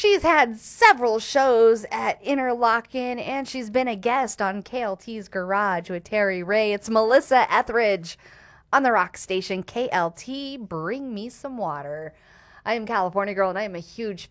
She's had several shows at Interlochen, and she's been a guest on KLT's Garage with Terry Ray. It's Melissa Etheridge on the rock station KLT. Bring me some water. I am California Girl, and I am a huge